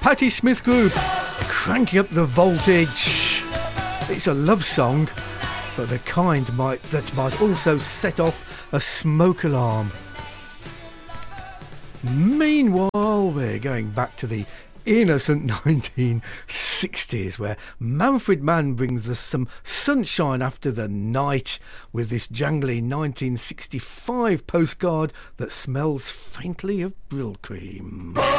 Patti Smith Group, cranking up the voltage. It's a love song, but the kind that might also set off a smoke alarm. Meanwhile, we're going back to the innocent 1960s, where Manfred Mann brings us some sunshine after the night with this jangly 1965 postcard that smells faintly of Brill cream.